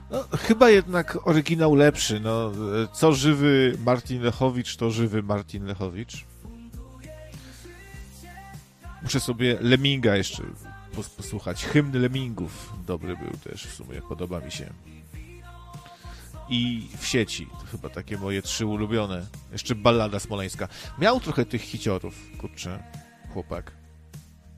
No, chyba jednak oryginał lepszy. No, co żywy Martin Lechowicz, to żywy Martin Lechowicz. Muszę sobie Leminga jeszcze posłuchać. Hymn Lemingów dobry był też w sumie, podoba mi się. I W sieci, to chyba takie moje 3 ulubione. Jeszcze Ballada Smoleńska. Miał trochę tych hiciorów, kurczę, chłopak.